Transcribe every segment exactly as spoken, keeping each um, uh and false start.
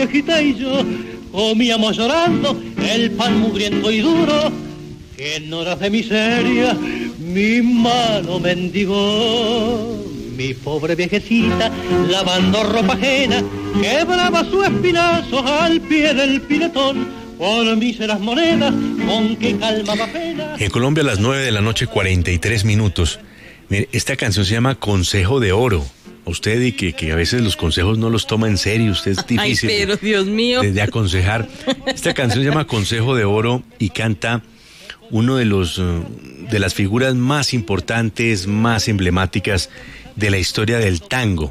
viejita y yo comíamos llorando el pan mugriento y duro, que en horas de miseria mi mano mendigó. Mi pobre viejecita, lavando ropa ajena, quebraba su espinazo al pie del piletón, por míseras monedas con que calmaba pena. En Colombia a las nueve de la noche, cuarenta y tres minutos. Mire, esta canción se llama Consejo de Oro. Usted y que, que a veces los consejos no los toma en serio, usted es difícil. Ay, pero Dios mío. De, de aconsejar. Esta canción se llama Consejo de Oro y canta uno de los de las figuras más importantes, más emblemáticas de la historia del tango,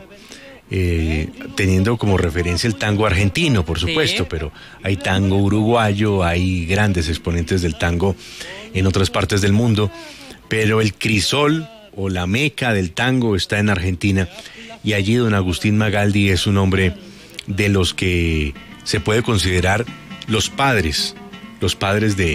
eh, teniendo como referencia el tango argentino, por supuesto, sí. Pero hay tango uruguayo, hay grandes exponentes del tango en otras partes del mundo, pero el crisol o la meca del tango está en Argentina, y allí don Agustín Magaldi es un hombre de los que se puede considerar los padres, los padres de,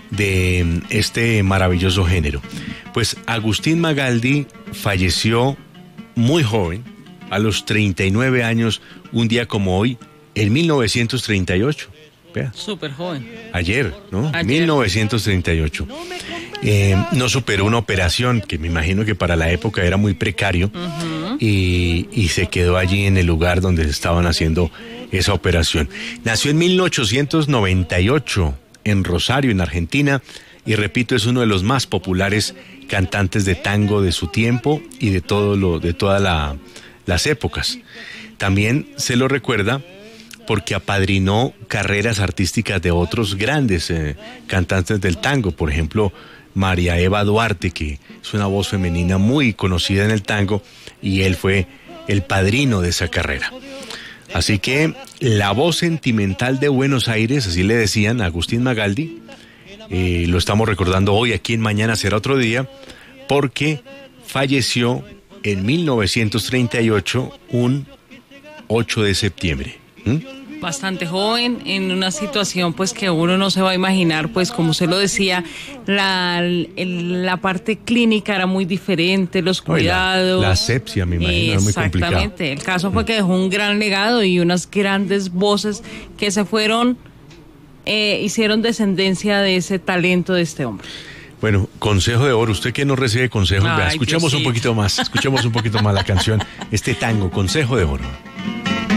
de este maravilloso género. Pues Agustín Magaldi falleció muy joven, a los treinta y nueve años, un día como hoy, en mil novecientos treinta y ocho. Vea. Súper joven. Ayer, ¿no? Ayer. mil novecientos treinta y ocho. Eh, no superó una operación que me imagino que para la época era muy precario, uh-huh. y, y se quedó allí en el lugar donde estaban haciendo esa operación. Nació en mil ochocientos noventa y ocho en Rosario, en Argentina, y repito, es uno de los más populares cantantes de tango de su tiempo y de todo lo, de todas la, las épocas. También se lo recuerda porque apadrinó carreras artísticas de otros grandes eh, cantantes del tango, por ejemplo, María Eva Duarte, que es una voz femenina muy conocida en el tango, y él fue el padrino de esa carrera. Así que la voz sentimental de Buenos Aires, así le decían a Agustín Magaldi, eh, lo estamos recordando hoy aquí en Mañana Será Otro Día, porque falleció en mil novecientos treinta y ocho, un ocho de septiembre. ¿Mm? Bastante joven, en una situación pues que uno no se va a imaginar, pues como se lo decía, la, el, la parte clínica era muy diferente, los cuidados. La, la asepsia, me imagino, era muy complicado. Exactamente, el caso fue que dejó un gran legado y unas grandes voces que se fueron, eh, hicieron descendencia de ese talento de este hombre. Bueno, Consejo de Oro, usted que no recibe consejos, Ay, vea, escuchemos un poquito más, escuchemos un poquito más la canción, este tango, Consejo de Oro.